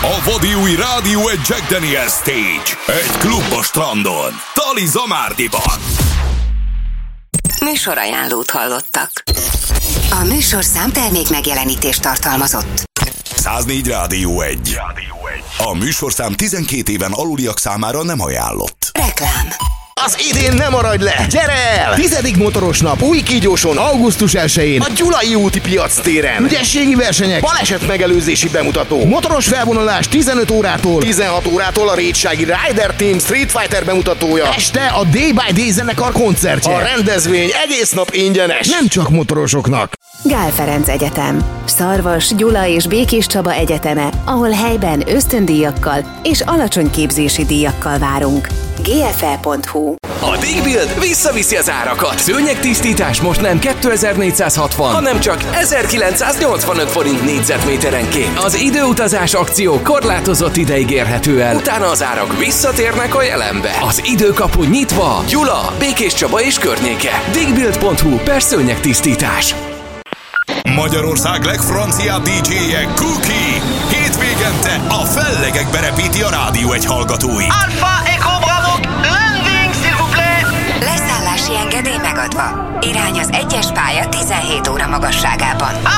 A vadi új Rádió egy Jack Daniel Stage. Egy klub a strandon. Tali Zamárdiban. Műsorajánlót hallottak. A műsorszám termék megjelenítést tartalmazott. 104 Rádió 1. A műsorszám 12 éven aluliak számára nem ajánlott. Reklám. Az idén nem maradj le! Gyere el! 10. motoros nap új kígyóson augusztus 1-én a Gyulai úti piac téren. Ügyességi versenyek, baleset megelőzési bemutató, motoros felvonulás 15 órától, 16 órától a rétsági Rider Team Street Fighter bemutatója. Este a Day by Day zenekar koncertje. A rendezvény egész nap ingyenes. Nem csak motorosoknak. Gál Ferenc Egyetem, Szarvas, Gyula és Békés Csaba egyeteme, ahol helyben ösztöndíjakkal és alacsony képzési díjakkal várunk. gfe.hu. A Digbuild visszaviszi az árakat. Szőnyegtisztítás most nem 2460, hanem csak 1985 forint négyzetméterenként. Az időutazás akció korlátozott ideig érhető el. Utána az árak visszatérnek a jelenbe. Az időkapu nyitva. Gyula, Békés Csaba és környéke. Digbuild.hu/szőnyegtisztítás. Magyarország legfranciább DJ-je Cookie. Hétvégente a fellegekbe repíti a Rádió egy hallgatóit. Alpha Echo Bravo, landing s'il vous plaît! Leszállási engedély megadva. Irány az 1-es pálya 17 óra magasságában.